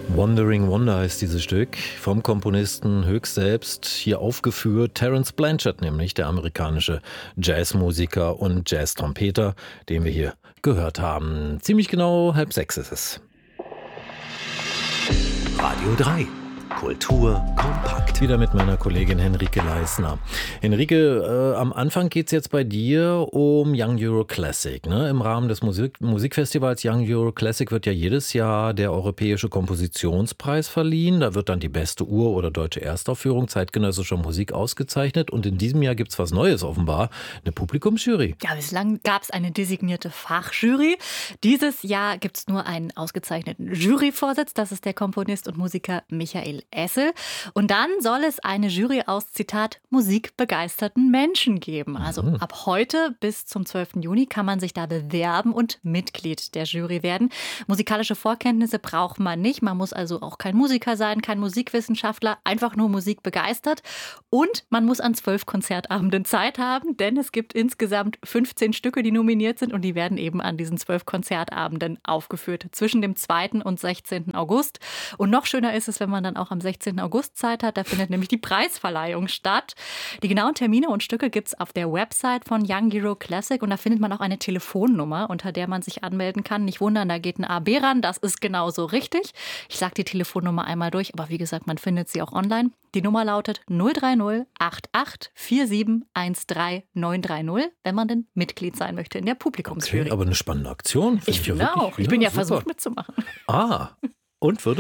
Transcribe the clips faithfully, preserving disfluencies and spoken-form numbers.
Wandering Wonder heißt dieses Stück, vom Komponisten höchst selbst, hier aufgeführt Terence Blanchard, nämlich der amerikanische Jazzmusiker und Jazztrompeter, den wir hier gehört haben. Ziemlich genau halb sechs ist es. Radio drei. Kultur kompakt. Wieder mit meiner Kollegin Henrike Leisner. Henrike, äh, am Anfang geht es jetzt bei dir um Young Euro Classic. Ne? Im Rahmen des Musik- Musikfestivals Young Euro Classic wird ja jedes Jahr der Europäische Kompositionspreis verliehen. Da wird dann die beste Ur- oder deutsche Erstaufführung zeitgenössischer Musik ausgezeichnet. Und in diesem Jahr gibt es was Neues offenbar, eine Publikumsjury. Ja, bislang gab es eine designierte Fachjury. Dieses Jahr gibt es nur einen ausgezeichneten Juryvorsitz. Das ist der Komponist und Musiker Michael Essel. Und dann soll es eine Jury aus, Zitat, musikbegeisterten Menschen geben. Also mhm. ab heute bis zum zwölften Juni kann man sich da bewerben und Mitglied der Jury werden. Musikalische Vorkenntnisse braucht man nicht. Man muss also auch kein Musiker sein, kein Musikwissenschaftler, einfach nur Musik begeistert. Und man muss an zwölf Konzertabenden Zeit haben, denn es gibt insgesamt fünfzehn Stücke, die nominiert sind und die werden eben an diesen zwölf Konzertabenden aufgeführt. Zwischen dem zweiten und sechzehnten August. Und noch schöner ist es, wenn man dann auch am sechzehnten August Zeit hat. Da findet nämlich die Preisverleihung statt. Die genauen Termine und Stücke gibt es auf der Website von Young Euro Classic und da findet man auch eine Telefonnummer, unter der man sich anmelden kann. Nicht wundern, da geht ein A B ran. Das ist genauso richtig. Ich sage die Telefonnummer einmal durch, aber wie gesagt, man findet sie auch online. Die Nummer lautet null drei null acht acht vier sieben eins drei neun drei null, wenn man denn Mitglied sein möchte in der Publikumsjury. Okay, aber eine spannende Aktion. Ich finde ja auch. Ich bin ja super. versucht mitzumachen. Ah, und würde,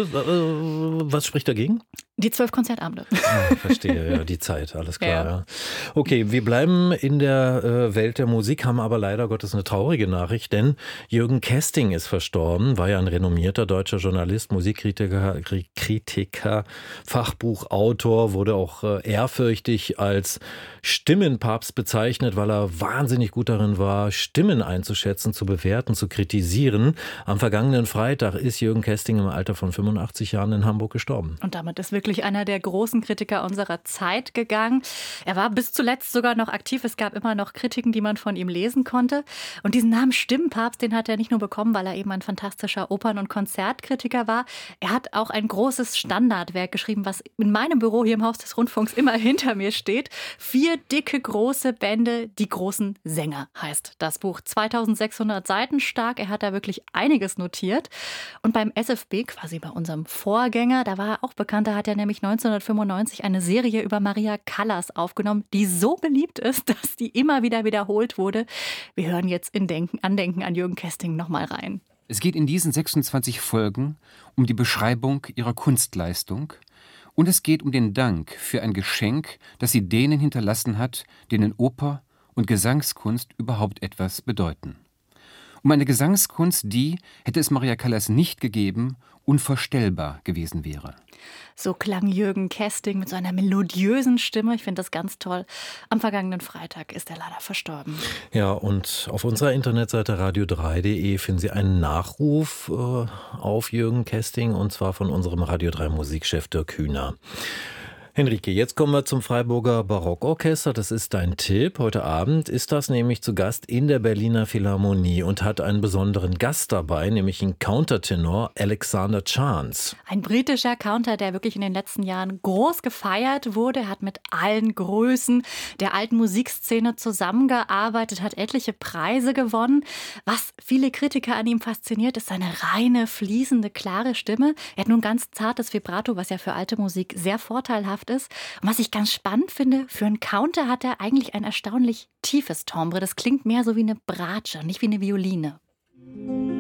äh, was spricht dagegen? Die zwölf Konzertabende. Ah, verstehe, ja, die Zeit, alles klar. Ja. Ja. Okay, wir bleiben in der äh, Welt der Musik, haben aber leider Gottes eine traurige Nachricht, denn Jürgen Kesting ist verstorben, war ja ein renommierter deutscher Journalist, Musikkritiker, Kritiker, Fachbuchautor, wurde auch äh, ehrfürchtig als Stimmenpapst bezeichnet, weil er wahnsinnig gut darin war, Stimmen einzuschätzen, zu bewerten, zu kritisieren. Am vergangenen Freitag ist Jürgen Kesting im Alter von fünfundachtzig Jahren in Hamburg gestorben. Und damit ist wirklich einer der großen Kritiker unserer Zeit gegangen. Er war bis zuletzt sogar noch aktiv. Es gab immer noch Kritiken, die man von ihm lesen konnte. Und diesen Namen Stimmenpapst, den hat er nicht nur bekommen, weil er eben ein fantastischer Opern- und Konzertkritiker war. Er hat auch ein großes Standardwerk geschrieben, was in meinem Büro hier im Haus des Rundfunks immer hinter mir steht. Vier dicke, große Bände, die großen Sänger heißt das Buch. zweitausendsechshundert Seiten stark. Er hat da wirklich einiges notiert. Und beim S F B, quasi bei unserem Vorgänger, da war er auch bekannt, da hat er nämlich neunzehnhundertfünfundneunzig eine Serie über Maria Callas aufgenommen, die so beliebt ist, dass die immer wieder wiederholt wurde. Wir hören jetzt in Denken, Andenken an Jürgen Kesting nochmal rein. Es geht in diesen sechsundzwanzig Folgen um die Beschreibung ihrer Kunstleistung und es geht um den Dank für ein Geschenk, das sie denen hinterlassen hat, denen Oper und Gesangskunst überhaupt etwas bedeuten. Um eine Gesangskunst, die, hätte es Maria Callas nicht gegeben, unvorstellbar gewesen wäre. So klang Jürgen Kesting mit so einer melodiösen Stimme. Ich finde das ganz toll. Am vergangenen Freitag ist er leider verstorben. Ja, und auf unserer Internetseite radio drei punkt de finden Sie einen Nachruf äh, auf Jürgen Kesting, und zwar von unserem Radio drei Musikchef Dirk Hühner. Henrike, jetzt kommen wir zum Freiburger Barockorchester. Das ist dein Tipp. Heute Abend ist das nämlich zu Gast in der Berliner Philharmonie und hat einen besonderen Gast dabei, nämlich einen Countertenor, Alexander Chance. Ein britischer Counter, der wirklich in den letzten Jahren groß gefeiert wurde. Er hat mit allen Größen der alten Musikszene zusammengearbeitet, hat etliche Preise gewonnen. Was viele Kritiker an ihm fasziniert, ist seine reine, fließende, klare Stimme. Er hat nun ein ganz zartes Vibrato, was ja für alte Musik sehr vorteilhaft ist. Und was ich ganz spannend finde, für einen Counter hat er eigentlich ein erstaunlich tiefes Timbre. Das klingt mehr so wie eine Bratsche, nicht wie eine Violine.